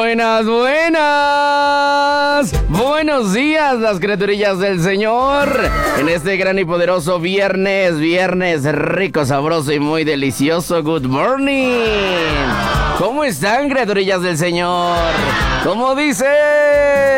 Buenas, buenas. Buenos días, las criaturillas del Señor. En este gran y poderoso viernes rico, sabroso y muy delicioso. Good morning. ¿Cómo están, criaturillas del Señor? ¿Cómo dice?